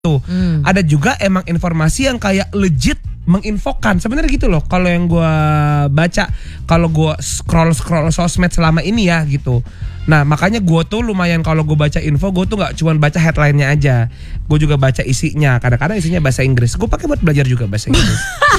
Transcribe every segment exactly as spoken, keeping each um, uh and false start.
tuh. Hmm. Ada juga emang informasi yang kayak legit menginfokan. Sebenarnya gitu loh. Kalau yang gue baca, kalau gue scroll scroll sosmed selama ini ya gitu. Nah makanya gue tuh lumayan kalau gue baca info, gue tuh nggak cuma baca headline-nya aja. Gue juga baca isinya. Kadang-kadang isinya bahasa Inggris. Gue pakai buat belajar juga bahasa Inggris.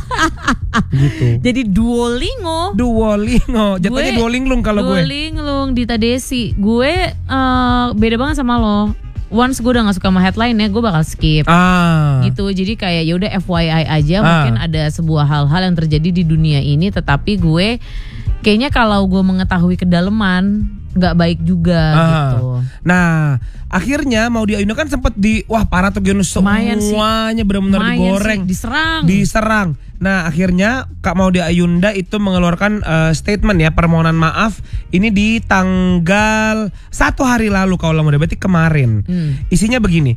Gitu. Jadi Duolingo. Duolingo. Jatuhnya Duolinglung kalau gue. Duolinglung Dita Desi. Gue uh, beda banget sama lo. Once gue udah gak suka sama headline-nya, gue bakal skip. Ah. Gitu. Jadi kayak ya udah F Y I aja. Ah. Mungkin ada sebuah hal-hal yang terjadi di dunia ini, tetapi gue kayaknya kalau gue mengetahui kedalaman nggak baik juga ah. gitu. Nah, akhirnya Maudy Ayunda kan sempat di wah parah tuh Genus, semuanya benar-benar digoreng, sih, diserang. Diserang. Nah, akhirnya Kak Maudy Ayunda itu mengeluarkan uh, statement ya, permohonan maaf ini di tanggal satu hari lalu kalau mau berarti kemarin. Hmm. Isinya begini.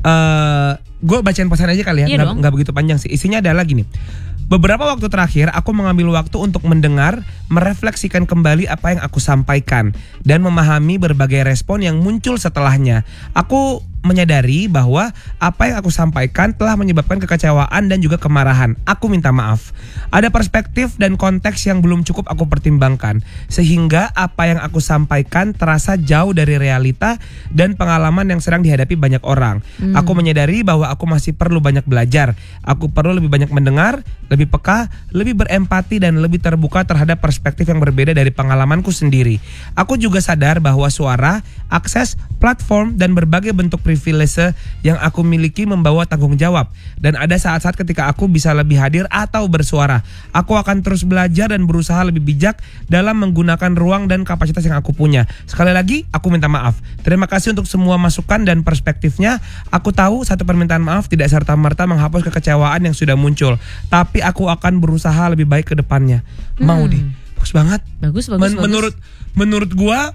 Uh, gue bacain pesan aja kali ya, iya nggak begitu panjang sih. Isinya adalah gini. Beberapa waktu terakhir aku mengambil waktu untuk mendengar, merefleksikan kembali apa yang aku sampaikan dan memahami berbagai respon yang muncul setelahnya. Aku menyadari bahwa apa yang aku sampaikan telah menyebabkan kekecewaan dan juga kemarahan. Aku minta maaf. Ada perspektif dan konteks yang belum cukup aku pertimbangkan, sehingga apa yang aku sampaikan terasa jauh dari realita dan pengalaman yang sedang dihadapi banyak orang. Hmm. Aku menyadari bahwa aku masih perlu banyak belajar. Aku perlu lebih banyak mendengar, lebih peka, lebih berempati dan lebih terbuka terhadap perspektif yang berbeda dari pengalamanku sendiri. Aku juga sadar bahwa suara, akses, platform dan berbagai bentuk privilege yang aku miliki membawa tanggung jawab, dan ada saat-saat ketika aku bisa lebih hadir atau bersuara. Aku akan terus belajar dan berusaha lebih bijak dalam menggunakan ruang dan kapasitas yang aku punya. Sekali lagi aku minta maaf. Terima kasih untuk semua masukan dan perspektifnya. Aku tahu satu permintaan maaf tidak serta-merta menghapus kekecewaan yang sudah muncul, tapi aku akan berusaha lebih baik ke depannya. hmm. Maudy, bagus banget. Bagus, bagus, Men- bagus. Menurut menurut gua,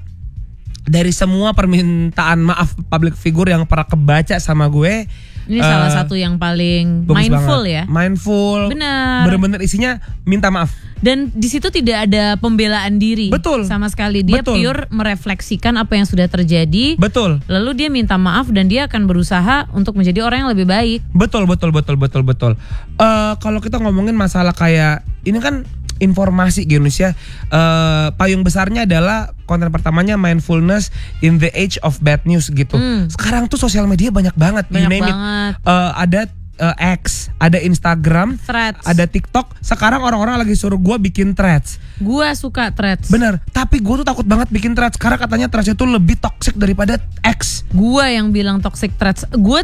dari semua permintaan maaf public figure yang pernah kebaca sama gue, ini uh, salah satu yang paling mindful banget. Ya. Mindful. Benar. Bener-bener isinya minta maaf. Dan di situ tidak ada pembelaan diri. Betul. Sama sekali. Dia Betul. pure merefleksikan apa yang sudah terjadi. Betul. Lalu dia minta maaf dan dia akan berusaha untuk menjadi orang yang lebih baik. Betul, betul, betul, betul, betul. Uh, kalau kita ngomongin masalah kayak ini kan informasi Genus ya, uh, payung besarnya adalah konten pertamanya mindfulness in the age of bad news gitu. Hmm. Sekarang tuh sosial media banyak banget, banyak banget. Uh, ada uh, X, ada Instagram, Threads, ada TikTok. Sekarang orang-orang lagi suruh gue bikin Threads. Gue suka Threads. Bener, tapi gue tuh takut banget bikin Threads karena katanya Threads itu lebih toxic daripada X. Gue yang bilang toxic Threads. Gue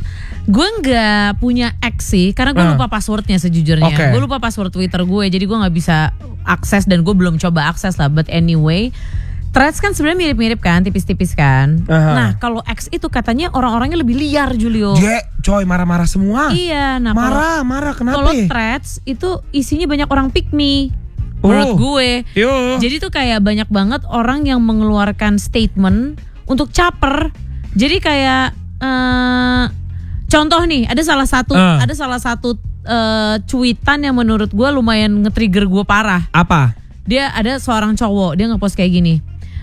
Gue nggak punya X sih, karena gue uh. lupa passwordnya sejujurnya. Okay. Gue lupa password Twitter gue, jadi gue nggak bisa akses dan gue belum coba akses lah. But anyway, Threads kan sebenarnya mirip-mirip kan, tipis-tipis kan. Uh-huh. Nah kalau X itu katanya orang-orangnya lebih liar, Julio. Ye, coy, marah-marah semua. Iya, nah marah, kalo, marah kenapa? Kalau Threads itu isinya banyak orang pick me. Menurut oh. gue. Yo. Jadi tuh kayak banyak banget orang yang mengeluarkan statement untuk caper. Jadi kayak uh, contoh nih, ada salah satu uh. ada salah satu uh, cuitan yang menurut gue lumayan nge-trigger gue parah. Apa? Dia ada seorang cowok, dia nge-post kayak gini.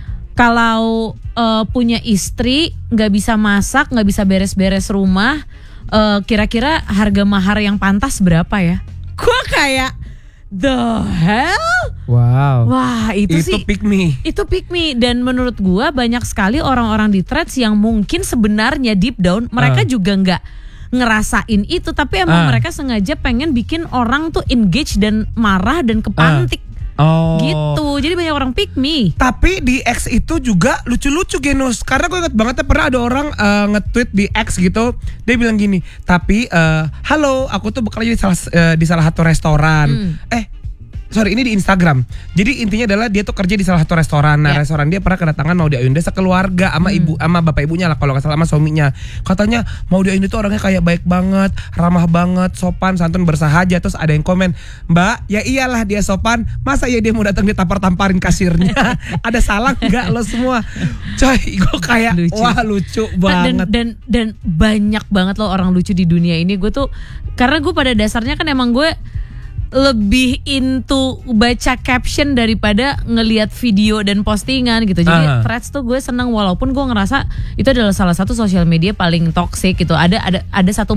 Kalau uh, punya istri nggak bisa masak, nggak bisa beres-beres rumah, uh, kira-kira harga mahar yang pantas berapa ya? Gue kayak the hell? Wow. Wah itu, itu sih. Pick me. Itu pick me. Dan menurut gue banyak sekali orang-orang di Threads yang mungkin sebenarnya deep down mereka uh. juga nggak ngerasain itu, tapi emang uh. mereka sengaja pengen bikin orang tuh engage dan marah dan kepantik. Uh. Oh. Gitu. Jadi banyak orang pick me. Tapi di X itu juga lucu-lucu Genus. Karena gue inget banget pernah ada orang uh, nge-tweet di X gitu. Dia bilang gini, tapi uh, halo, aku tuh bekerja di salah uh, di salah satu restoran. Hmm. Eh Sorry, ini di Instagram. Jadi intinya adalah dia tuh kerja di salah satu restoran. Nah, yeah. restoran dia pernah kedatangan Maudy Ayunda sekeluarga sama hmm. ibu, sama bapak ibunya lah kalau nggak salah, sama suaminya. Katanya Maudy Ayunda tuh orangnya kayak baik banget, ramah banget, sopan, santun, bersahaja. Terus ada yang komen, Mbak, ya iyalah dia sopan. Masa ya dia mau datang ditampar-tamparin kasirnya? Ada salah nggak lo semua? Coy, gue kayak lucu. Wah lucu banget. Dan, dan dan banyak banget loh orang lucu di dunia ini. Gue tuh karena gue pada dasarnya kan emang gue lebih into baca caption daripada ngelihat video dan postingan gitu. Jadi uh-huh. Threads tuh gue seneng walaupun gue ngerasa itu adalah salah satu sosial media paling toxic gitu. Ada ada ada satu